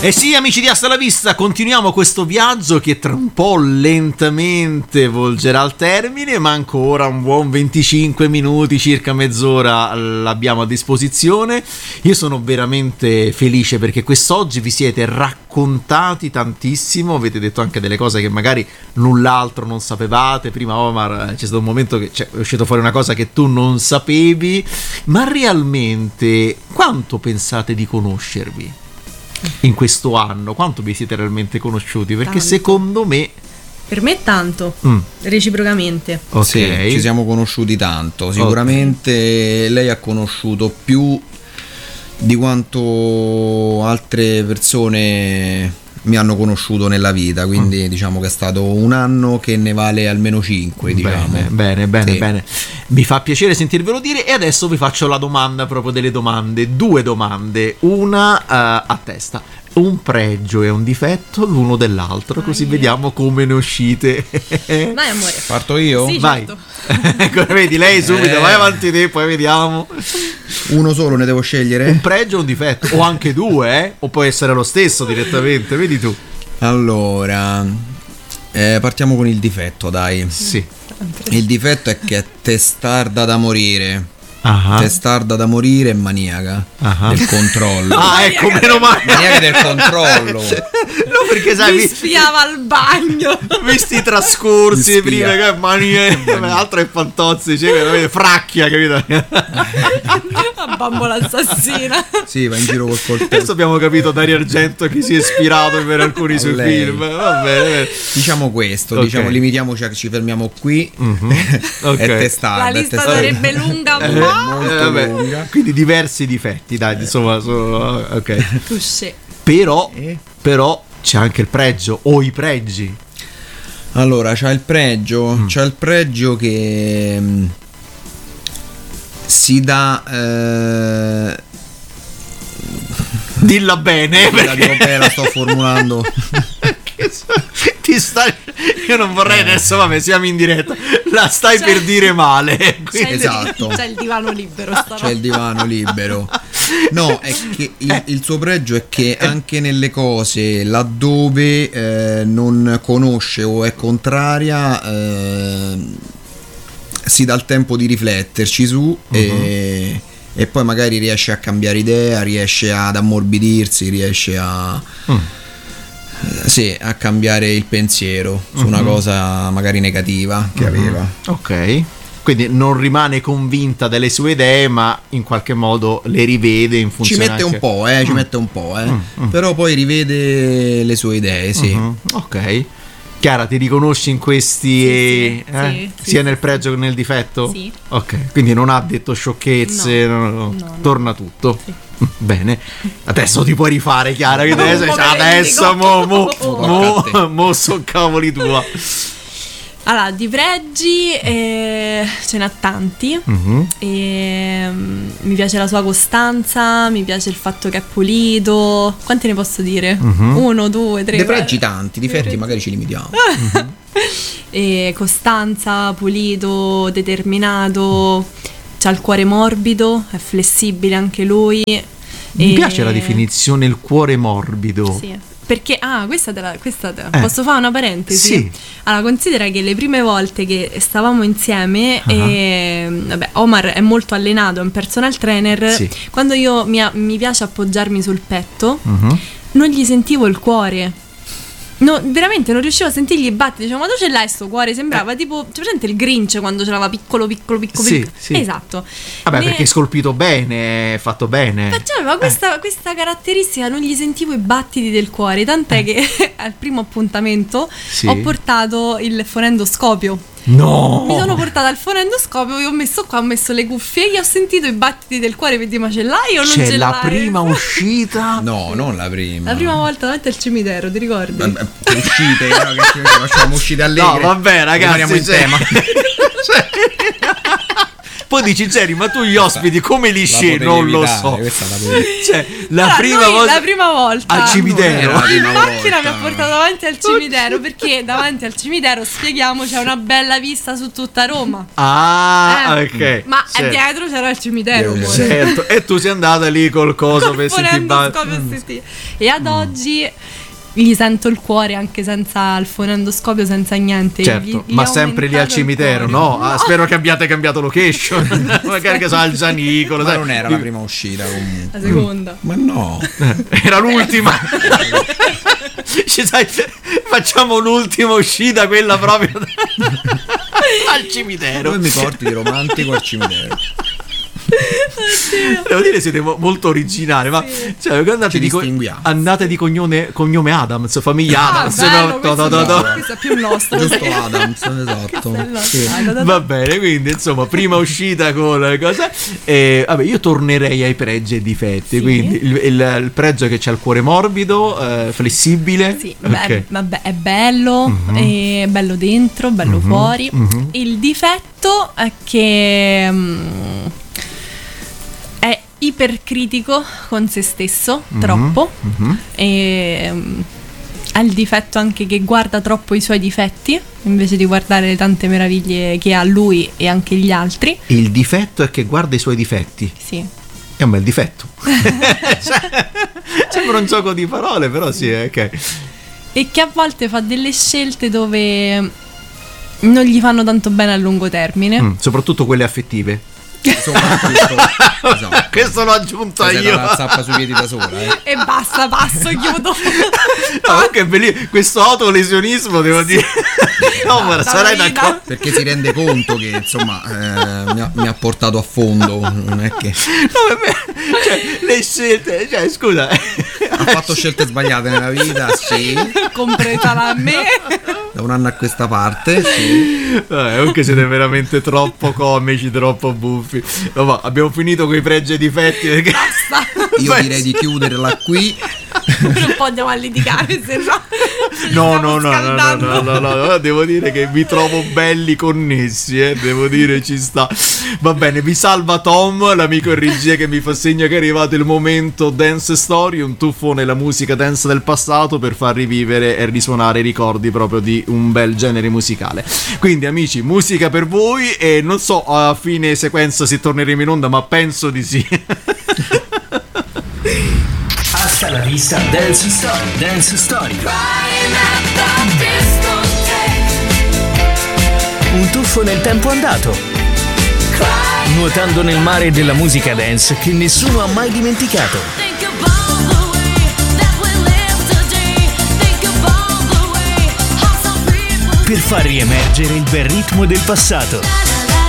E sì, amici di Hasta la Vista, continuiamo questo viaggio che tra un po' lentamente volgerà al termine, ma ancora un buon 25 minuti, circa mezz'ora l'abbiamo a disposizione. Io sono veramente felice perché quest'oggi vi siete raccontati tantissimo, avete detto anche delle cose che magari null'altro non sapevate. Prima Omar c'è stato un momento che è uscito fuori una cosa che tu non sapevi, ma realmente quanto pensate di conoscervi? In questo anno quanto vi siete realmente conosciuti? Perché tanto. Secondo me, Per me tanto, reciprocamente. ok, Sì, ci siamo conosciuti tanto. Sicuramente lei ha conosciuto più di quanto altre persone mi hanno conosciuto nella vita, quindi diciamo che è stato un anno che ne vale almeno 5, diciamo. Bene, Sì. bene. Mi fa piacere sentirvelo dire e adesso vi faccio la domanda, proprio delle domande, 2 domande, una a testa. Un pregio e un difetto l'uno dell'altro, così vediamo come ne uscite. Vai amore. Parto io? Sì, Vai. certo. Ecco, vedi, lei subito, vai avanti te, poi vediamo. Uno solo ne devo scegliere? Un pregio e un difetto, o anche 2, o può essere lo stesso direttamente, vedi tu. Allora, partiamo con il difetto, dai. Sì. Il difetto è che è testarda da morire. Ah. Testarda da morire e maniaca del controllo. Ah, ecco, meno male. Maniaca del controllo. No, perché sai, Mi spiava al bagno. visti i trascorsi Mi prima spia. che l'altro è Fantozzi, cioè veramente fracchia, capito? La bambola assassina. Sì, va in giro col coltello. Adesso abbiamo capito Dario Argento che si è ispirato per alcuni suoi lei. film. Va bene. Diciamo questo, Ok. diciamo, limitiamoci a ci fermiamo qui. Ok. È testarda. La è lista testarda. sarebbe lunga. Molto Vabbè, lunga. quindi diversi difetti, dai, insomma, ok. Touché. Però c'è anche il pregio o i pregi. Allora, c'ha il pregio che si dà Dilla bene, la dico bene, la sto formulando. Io non vorrei adesso, vabbè, siamo in diretta. La stai per dire male. C'è Esatto. C'è il divano libero. C'è il divano libero. No, è che il suo pregio è che anche nelle cose laddove non conosce o è contraria si dà il tempo di rifletterci su e poi magari riesce a cambiare idea, riesce ad ammorbidirsi, riesce a sì, a cambiare il pensiero su una cosa magari negativa che aveva. Ok. Quindi non rimane convinta delle sue idee, ma in qualche modo le rivede in Ci funzione mette anche... un po', ci mette un po', però poi rivede le sue idee, sì. Ok. Chiara, ti riconosci in questi sì, sia sì, nel sì. pregio che nel difetto? Sì. Ok, quindi non ha detto sciocchezze, No. torna tutto. Sì. Bene, adesso ti puoi rifare, Chiara, che No, adesso poverino. mo so cavoli tua. Allora, di pregi ce n'ha tanti. Mi piace la sua costanza, mi piace il fatto che è pulito. Quanti ne posso dire? 1, 2, 3. Dei pregi tanti, difetti magari ci limitiamo. Costanza, pulito, determinato. C'ha il cuore morbido, è flessibile anche lui. Mi piace la definizione il cuore morbido. Sì. Perché, posso fare una parentesi? Sì. Allora, considera che le prime volte che stavamo insieme, vabbè, Omar è molto allenato, è un personal trainer. Sì. Quando io mi piace appoggiarmi sul petto, non gli sentivo il cuore. No, veramente non riuscivo a sentirgli i battiti. Dicevo, ma tu ce l'hai sto cuore? Sembrava tipo, c'è presente il Grinch quando ce l'aveva piccolo. Sì, sì. Esatto. Vabbè, perché è scolpito bene, è fatto bene. Perciò aveva questa caratteristica, non gli sentivo i battiti del cuore, tant'è che al primo appuntamento Sì. ho portato il fonendoscopio. No! Mi sono portata al fonendoscopio, io ho messo qua, ho messo le cuffie e ho sentito i battiti del cuore, vedi, ma ce l'hai o non C'è ce la l'hai? prima uscita. No, non la prima. La prima volta davanti al cimitero, ti ricordi? Uscite, no, che facciamo uscite allegre. No, vabbè, ragazzi, Rimaniamo in cioè- tema. Poi dici Jerry, ma tu gli ospiti come li scegli? Non lo so. Cioè, la prima volta al cimitero in macchina mi ha portato davanti al cimitero, perché davanti al cimitero, spieghiamo, c'è una bella vista su tutta Roma. Ok. Ma dietro c'era il cimitero. Certo. E tu sei andata lì col coso per sentire. E ad oggi gli sento il cuore anche senza il fonendoscopio, senza niente. Certo, ma sempre lì al cimitero, no? Spero che abbiate cambiato location. Magari che so, al Gianicolo. Ma non era la prima uscita comunque. La seconda. Ma no. Era l'ultima. Facciamo l'ultima uscita, quella proprio al cimitero. Poi mi porti di romantico al cimitero. Devo dire siete molto originali, ma cioè, andate di cognome Adams, famiglia Adams, questo è più nostro, giusto Adams, esatto. Va bene, quindi insomma prima uscita con le cose e vabbè, io tornerei ai pregi e difetti, quindi il pregio è che c'è il cuore morbido, flessibile, è bello, è bello dentro, bello fuori. Il difetto è che è ipercritico con se stesso, troppo, e ha il difetto anche che guarda troppo i suoi difetti invece di guardare le tante meraviglie che ha lui e anche gli altri. Il difetto è che guarda i suoi difetti. Sì. È un bel difetto. Sembra un gioco di parole, però sì, ok. E che a volte fa delle scelte dove non gli fanno tanto bene a lungo termine. Soprattutto quelle affettive. Esatto. Questo l'ho aggiunto io. La zappa sui piedi da sola, E basta, passo, chiudo. No, che bellissimo. Questo autolesionismo, devo dire. No, ma sarai d'accordo. Perché si rende conto che insomma mi ha portato a fondo. Non è che cioè, le scelte, cioè, scusa, ha fatto scelte sbagliate nella vita, sì, compresa a me. Da un anno a questa parte, sì. Comunque siete veramente troppo comici, troppo buffi. Vabbè, abbiamo finito con i pregi e difetti. Perché... Io direi di chiuderla qui. Non po' andiamo a litigare, se no. No, devo dire che vi trovo belli connessi, devo dire, ci sta. Va bene, vi salva Tom, l'amico in regia, che mi fa segno che è arrivato il momento Dance Story, un tuffo nella musica dance del passato per far rivivere e risuonare i ricordi proprio di un bel genere musicale. Quindi amici, musica per voi, e non so a fine sequenza se torneremo in onda, ma penso di sì. Hasta la vista, Dance Story. Dance Story. Un tuffo nel tempo andato, nuotando nel mare della musica dance che nessuno ha mai dimenticato. Per far riemergere il bel ritmo del passato.